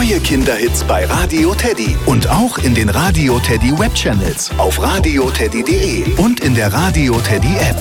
Neue Kinderhits bei Radio Teddy. Und auch in den Radio Teddy Webchannels. Auf radioteddy.de und in der Radio Teddy App.